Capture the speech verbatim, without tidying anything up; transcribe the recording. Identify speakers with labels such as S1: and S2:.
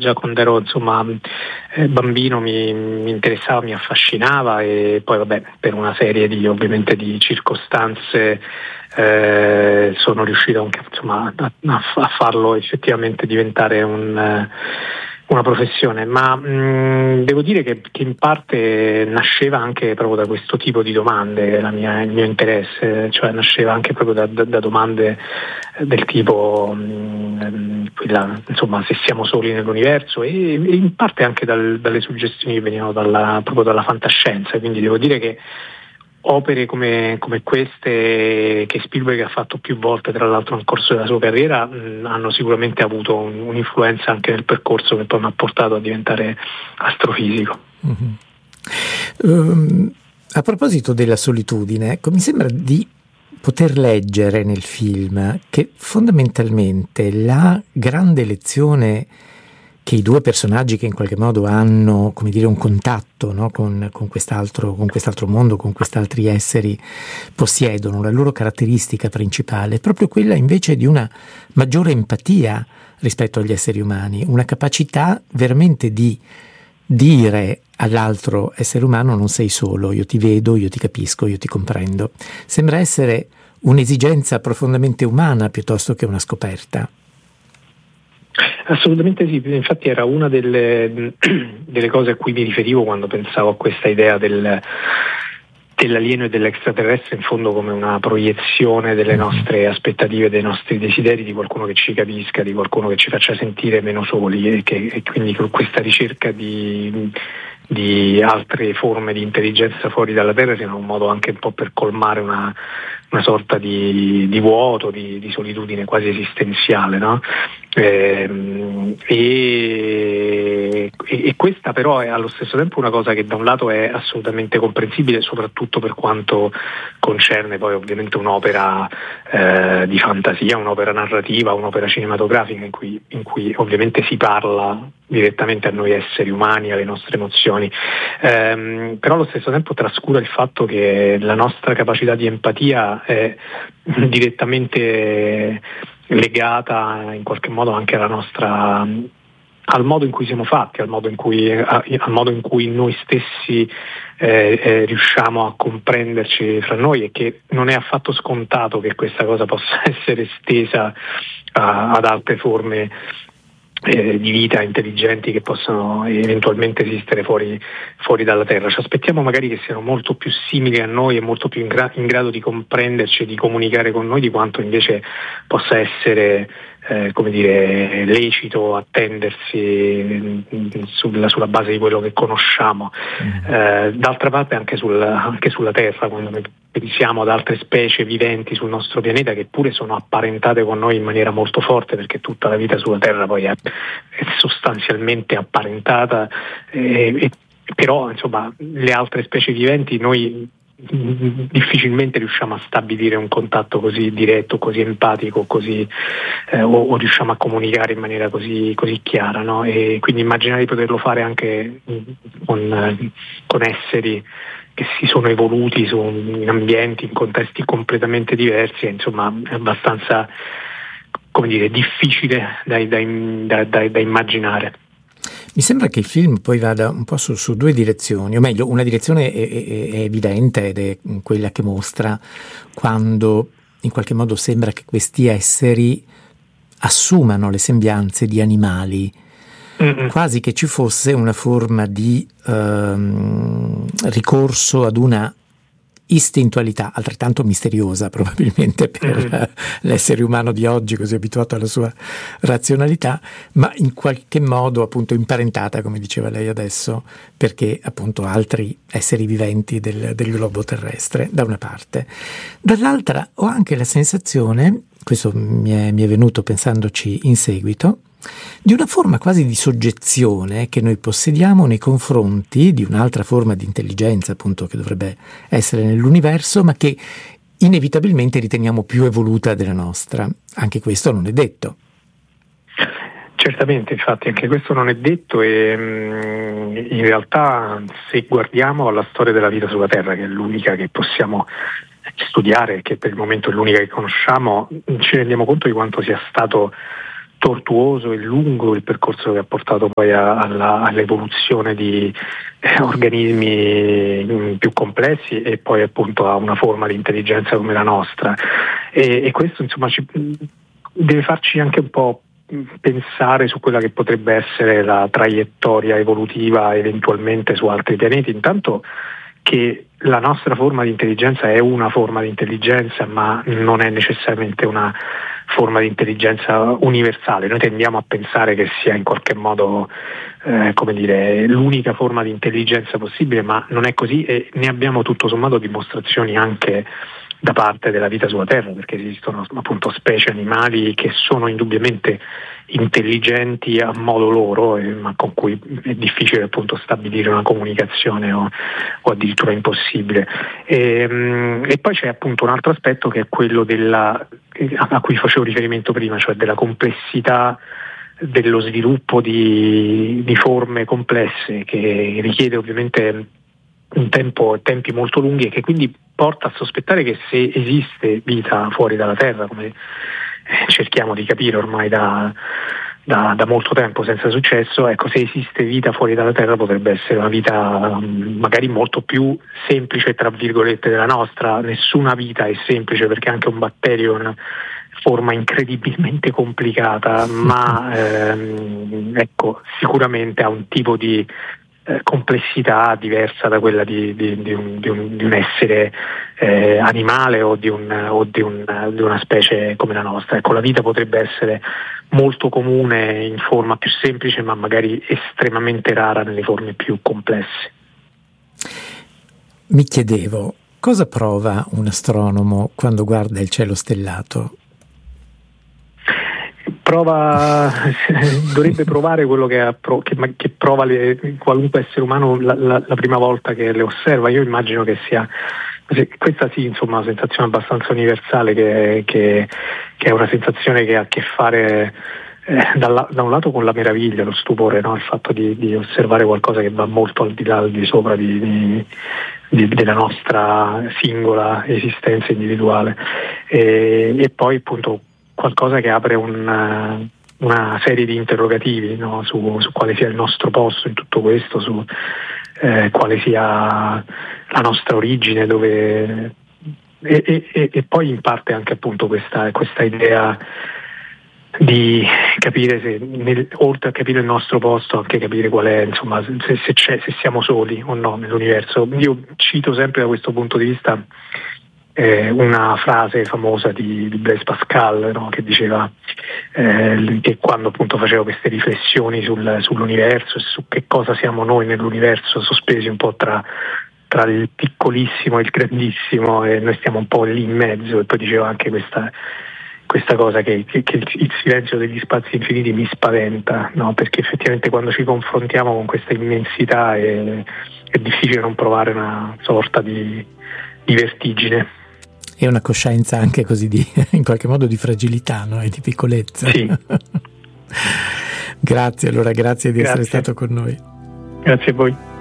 S1: già quando ero insomma eh, bambino mi, mi interessava, mi affascinava, e poi vabbè, per una serie di ovviamente di circostanze eh, sono riuscito anche insomma a, a farlo effettivamente diventare un una professione, ma mh, devo dire che, che in parte nasceva anche proprio da questo tipo di domande, la mia, il mio interesse, cioè nasceva anche proprio da, da, da domande del tipo mh, quella, insomma, se siamo soli nell'universo, e, e in parte anche dal, dalle suggestioni che venivano dalla, proprio dalla fantascienza. Quindi devo dire che opere come, come queste, che Spielberg ha fatto più volte tra l'altro nel corso della sua carriera, mh, hanno sicuramente avuto un, un'influenza anche nel percorso che poi mi ha portato a diventare astrofisico.
S2: Mm-hmm. Um, a proposito della solitudine, ecco, mi sembra di poter leggere nel film che fondamentalmente la grande lezione che i due personaggi che in qualche modo hanno, come dire, un contatto, no, con, con quest'altro, con quest'altro mondo, con quest'altri esseri possiedono, la loro caratteristica principale è proprio quella invece di una maggiore empatia rispetto agli esseri umani, una capacità veramente di dire all'altro essere umano: non sei solo, io ti vedo, io ti capisco, io ti comprendo. Sembra essere un'esigenza profondamente umana piuttosto che una scoperta.
S1: Assolutamente sì, infatti era una delle, delle cose a cui mi riferivo quando pensavo a questa idea del, dell'alieno e dell'extraterrestre, in fondo come una proiezione delle nostre aspettative, dei nostri desideri, di qualcuno che ci capisca, di qualcuno che ci faccia sentire meno soli, e, che, e quindi con questa ricerca di, di altre forme di intelligenza fuori dalla Terra sia un modo anche un po' per colmare una, una sorta di, di vuoto, di, di solitudine quasi esistenziale, no? Eh, e, e questa però è allo stesso tempo una cosa che da un lato è assolutamente comprensibile, soprattutto per quanto concerne poi ovviamente un'opera eh, di fantasia, un'opera narrativa, un'opera cinematografica in cui, in cui ovviamente si parla direttamente a noi esseri umani, alle nostre emozioni, eh, però allo stesso tempo trascura il fatto che la nostra capacità di empatia è direttamente legata in qualche modo anche alla nostra, al modo in cui siamo fatti, al modo in cui, al modo in cui noi stessi eh, eh, riusciamo a comprenderci fra noi, e che non è affatto scontato che questa cosa possa essere estesa a, ad altre forme eh, di vita intelligenti che possono eventualmente esistere fuori, fuori dalla Terra. Ci aspettiamo magari che siano molto più simili a noi e molto più in, gra- in grado di comprenderci e di comunicare con noi, di quanto invece possa essere eh, come dire, lecito attendersi sulla, sulla base di quello che conosciamo. Mm. Eh, d'altra parte anche, sul, anche sulla Terra, quando noi pensiamo ad altre specie viventi sul nostro pianeta che pure sono apparentate con noi in maniera molto forte, perché tutta la vita sulla Terra poi è, è sostanzialmente apparentata, eh, e, però insomma le altre specie viventi noi difficilmente riusciamo a stabilire un contatto così diretto, così empatico, così eh, o, o riusciamo a comunicare in maniera così, così chiara, no? E quindi immaginare di poterlo fare anche con, con esseri che si sono evoluti su, in ambienti, in contesti completamente diversi, insomma è abbastanza, come dire, difficile da, da, da, da, da immaginare.
S2: Mi sembra che il film poi vada un po' su, su due direzioni, o meglio, una direzione è, è, è evidente ed è quella che mostra quando in qualche modo sembra che questi esseri assumano le sembianze di animali, Mm-mm. quasi che ci fosse una forma di ehm, ricorso ad una istintualità altrettanto misteriosa probabilmente per mm-hmm. l'essere umano di oggi, così abituato alla sua razionalità, ma in qualche modo appunto imparentata, come diceva lei adesso, perché appunto altri esseri viventi del, del globo terrestre da una parte. Dall'altra ho anche la sensazione, questo mi è, mi è venuto pensandoci in seguito, di una forma quasi di soggezione che noi possediamo nei confronti di un'altra forma di intelligenza, appunto, che dovrebbe essere nell'universo, ma che inevitabilmente riteniamo più evoluta della nostra. Anche questo non è detto.
S1: Certamente, infatti, anche questo non è detto, e mh, in realtà se guardiamo alla storia della vita sulla Terra, che è l'unica che possiamo studiare, che per il momento è l'unica che conosciamo, ci rendiamo conto di quanto sia stato tortuoso e lungo il percorso che ha portato poi a, alla, all'evoluzione di eh, organismi più complessi e poi appunto a una forma di intelligenza come la nostra, e, e questo insomma ci, deve farci anche un po' pensare su quella che potrebbe essere la traiettoria evolutiva eventualmente su altri pianeti, intanto che la nostra forma di intelligenza è una forma di intelligenza, ma non è necessariamente una forma di intelligenza universale. Noi tendiamo a pensare che sia in qualche modo eh, come dire, l'unica forma di intelligenza possibile, ma non è così, e ne abbiamo tutto sommato dimostrazioni anche da parte della vita sulla Terra, perché esistono appunto specie animali che sono indubbiamente intelligenti a modo loro, eh, ma con cui è difficile appunto stabilire una comunicazione o, o addirittura impossibile. E, mh, e poi c'è appunto un altro aspetto che è quello della, a cui facevo riferimento prima, cioè della complessità dello sviluppo di, di forme complesse, che richiede ovviamente un tempo, tempi molto lunghi, e che quindi porta a sospettare che se esiste vita fuori dalla Terra, come cerchiamo di capire ormai da, da, da molto tempo senza successo, ecco, se esiste vita fuori dalla Terra potrebbe essere una vita magari molto più semplice tra virgolette della nostra. Nessuna vita è semplice, perché anche un batterio è una forma incredibilmente complicata, ma ehm, ecco, sicuramente ha un tipo di Eh, complessità diversa da quella di, di, di, un, di, un, di un essere eh, animale o, di, un, o di, un, di una specie come la nostra. Ecco, la vita potrebbe essere molto comune in forma più semplice, ma magari estremamente rara nelle forme più complesse.
S2: Mi chiedevo, cosa prova un astronomo quando guarda il cielo stellato?
S1: Prova, dovrebbe provare quello che, ha, che, che prova le, qualunque essere umano la, la, la prima volta che le osserva. Io immagino che sia questa sì, insomma, una sensazione abbastanza universale, che, che, che è una sensazione che ha a che fare eh, da, da un lato con la meraviglia, lo stupore, no? Il fatto di, di osservare qualcosa che va molto al di là, al di sopra di, di, di, della nostra singola esistenza individuale, e, e poi appunto qualcosa che apre un, una serie di interrogativi, no? su, su quale sia il nostro posto in tutto questo, su eh, quale sia la nostra origine, dove e, e, e poi in parte anche appunto questa, questa idea di capire se nel, oltre a capire il nostro posto, anche capire qual è, insomma, se, se, c'è, se siamo soli o no nell'universo. Io cito sempre da questo punto di vista Eh, una frase famosa di, di Blaise Pascal, no? Che diceva eh, che quando appunto faceva queste riflessioni sul, sull'universo e su che cosa siamo noi nell'universo, sospesi un po' tra, tra il piccolissimo e il grandissimo, e noi stiamo un po' lì in mezzo. E poi diceva anche questa, questa cosa che, che, che il silenzio degli spazi infiniti mi spaventa, no? Perché effettivamente quando ci confrontiamo con questa immensità è, è difficile non provare una sorta di, di vertigine.
S2: E una coscienza anche così di, in qualche modo, di fragilità, no? E di piccolezza.
S1: Sì.
S2: Grazie, allora, grazie di
S1: Grazie.
S2: essere stato con noi.
S1: Grazie a voi.